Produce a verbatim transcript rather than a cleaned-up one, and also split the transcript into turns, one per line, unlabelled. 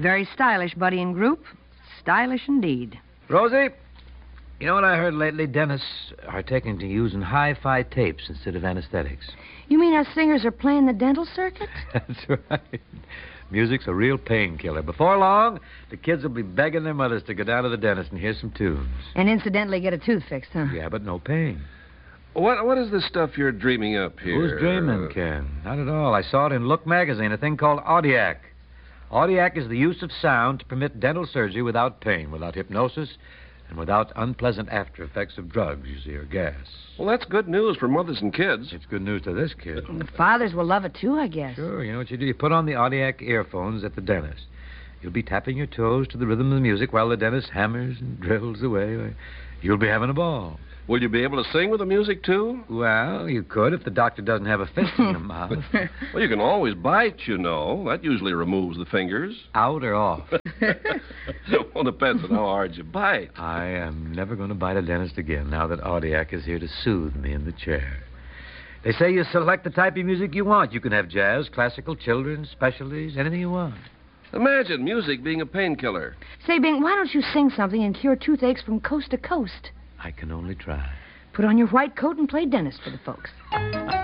Very stylish, Buddy and Group. Stylish indeed.
Rosie, you know what I heard lately? Dentists are taking to using hi-fi tapes instead of anesthetics.
You mean us singers are playing the dental circuit?
That's right. Music's a real painkiller. Before long, the kids will be begging their mothers to go down to the dentist and hear some tunes.
And incidentally get a tooth fixed, huh?
Yeah, but no pain.
What What is the stuff you're dreaming up here?
Who's dreaming, Ken? Not at all. I saw it in Look magazine, a thing called Audiac. Audiac is the use of sound to permit dental surgery without pain, without hypnosis, and without unpleasant after effects of drugs, you see, or gas.
Well, that's good news for mothers and kids.
It's good news to this kid.
The fathers will love it, too, I guess.
Sure. You know what you do? You put on the Audiac earphones at the dentist. You'll be tapping your toes to the rhythm of the music while the dentist hammers and drills away. You'll be having a ball.
Will you be able to sing with the music, too?
Well, you could if the doctor doesn't have a fist in the mouth.
Well, you can always bite, you know. That usually removes the fingers.
Out or off?
Well, it depends on how hard you bite.
I am never going to bite a dentist again now that Audiac is here to soothe me in the chair. They say you select the type of music you want. You can have jazz, classical, children's, specialties, anything you want.
Imagine music being a painkiller.
Say, Bing, why don't you sing something and cure toothaches from coast to coast?
I can only try.
Put on your white coat and play dentist for the folks.